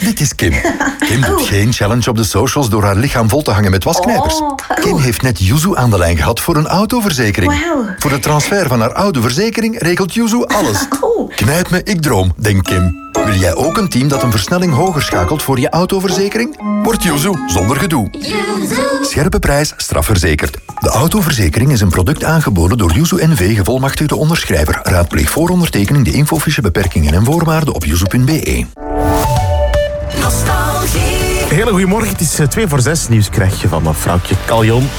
Dit is Kim. Kim doet geen challenge op de socials door haar lichaam vol te hangen met wasknijpers. Kim heeft net Yuzu aan de lijn gehad voor een autoverzekering. Wauw. Voor de transfer van haar oude verzekering regelt Yuzu alles. Knijp me, ik droom, denkt Kim. Wil jij ook een team dat een versnelling hoger schakelt voor je autoverzekering? Word Yuzu zonder gedoe. Scherpe prijs, strafverzekerd. De autoverzekering is een product aangeboden door Yuzu NV, gevolmachtigde onderschrijver. Raadpleeg voor ondertekening de infofiche, beperkingen en voorwaarden op yuzu.be. Hele goedemorgen, het is 5:45. Nieuws krijg je van Vrouwtje Kaljon.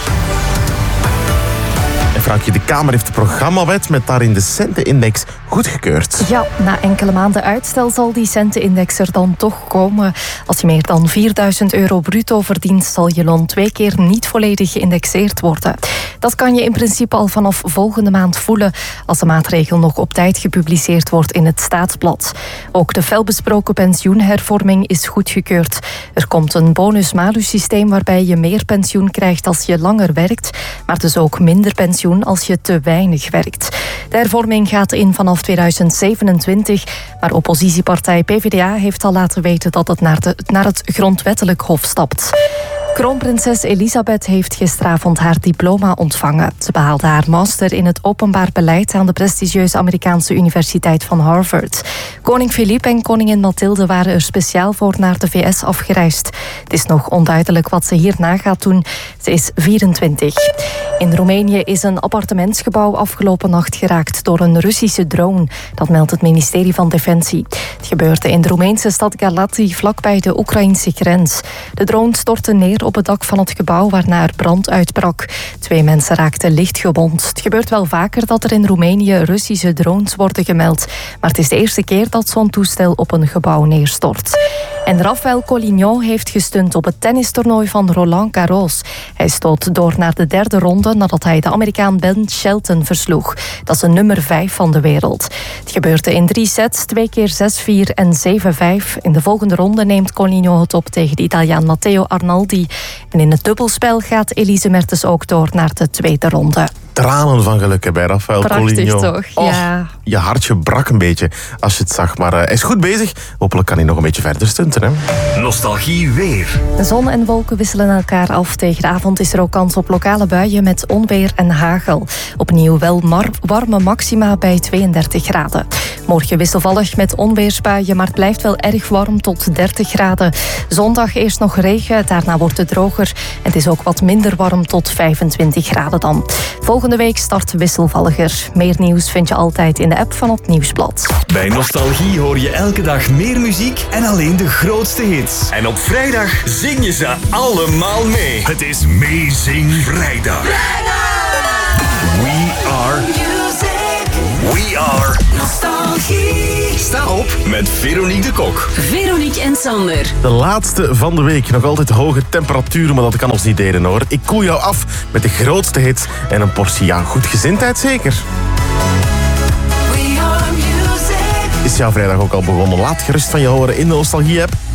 En Vrouwtje, de Kamer heeft de programmawet met daarin de centenindex goedgekeurd. Ja, na enkele maanden uitstel zal die centenindex er dan toch komen. Als je meer dan €4.000 bruto verdient, zal je loon 2 keer niet volledig geïndexeerd worden. Dat kan je in principe al vanaf volgende maand voelen, als de maatregel nog op tijd gepubliceerd wordt in het Staatsblad. Ook de felbesproken pensioenhervorming is goedgekeurd. Er komt een bonus-malus-systeem waarbij je meer pensioen krijgt als je langer werkt, maar dus ook minder pensioen als je te weinig werkt. De hervorming gaat in vanaf 2027, maar oppositiepartij PvdA heeft al laten weten dat het naar het grondwettelijk hof stapt. Kroonprinses Elisabeth heeft gisteravond haar diploma ontvangen. Ze behaalde haar master in het openbaar beleid aan de prestigieuze Amerikaanse Universiteit van Harvard. Koning Filip en koningin Mathilde waren er speciaal voor naar de VS afgereisd. Het is nog onduidelijk wat ze hierna gaat doen. Ze is 24. In Roemenië is een appartementsgebouw afgelopen nacht geraakt door een Russische drone. Dat meldt het ministerie van Defensie. Het gebeurde in de Roemeense stad Galați, vlakbij de Oekraïnse grens. De drone stortte neer op het dak van het gebouw, waarna er brand uitbrak. 2 mensen raakten licht gewond. Het gebeurt wel vaker dat er in Roemenië Russische drones worden gemeld. Maar het is de eerste keer dat zo'n toestel op een gebouw neerstort. En Rafael Collignon heeft gestunt op het tennistoernooi van Roland Garros. Hij stoot door naar de 3e ronde nadat hij de Amerikaan Ben Shelton versloeg. Dat is de nummer 5 van de wereld. Het gebeurde in 3 sets, 2 keer 6-4 en 7-5. In de volgende ronde neemt Collignon het op tegen de Italiaan Matteo Arnaldi. En in het dubbelspel gaat Elise Mertens ook door naar de 2e ronde. Tranen van geluk bij Rafael Collignon. Prachtig toch, ja. Je hartje brak een beetje als je het zag, maar hij is goed bezig. Hopelijk kan hij nog een beetje verder stunten. Hè? Nostalgie weer. Zon en wolken wisselen elkaar af. Tegen de avond is er ook kans op lokale buien met onweer en hagel. Opnieuw wel warme maxima bij 32 graden. Morgen wisselvallig met onweersbuien, maar het blijft wel erg warm tot 30 graden. Zondag eerst nog regen, daarna wordt het droger. En het is ook wat minder warm tot 25 graden dan. Volgende week start wisselvalliger. Meer nieuws vind je altijd in de app van het Nieuwsblad. Bij Nostalgie hoor je elke dag meer muziek en alleen de grootste hits. En op vrijdag zing je ze allemaal mee. Het is Meezing Vrijdag. We are Nostalgie. Sta op met Veronique de Kok. Veronique en Sander. De laatste van de week. Nog altijd hoge temperaturen, maar dat kan ons niet delen hoor. Ik koel jou af met de grootste hits en een portie goedgezindheid zeker. Is jouw vrijdag ook al begonnen? Laat gerust van je horen in de Nostalgie-app.